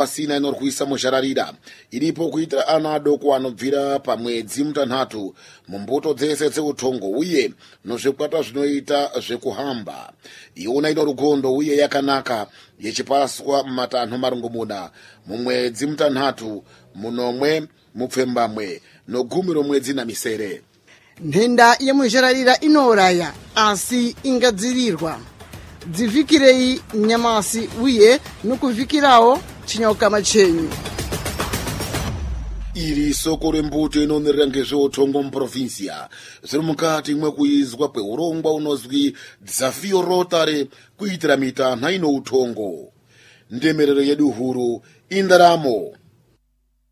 pasina inorwisa muzhararira iripo kuitira ana adoko anobvira pamwedzi mutanhatu mumbuto dzese dzeutongo uye nozvikwata zvinoita zvekuhamba. Iona ino rugondo uye yakanaka yechipaswa mumatanho marongomuna mumwedzi mutanhatu munomwe mupfembamwe nogumi romwedzi namisere. Nhenda yemuzhararira inouraya asi ingadzivirirwa. Dzivikirei nyamasi uye nokuvhikirawo chinyokama chenyu. Iri soko rembuto inonerera ngezveutongo muprovinsia zviri mukati mwekuizwa kweurongwa unozwi Dzafio Rotary kuitira mitanha ino utongo. Ndemerero yedu huru indaramo.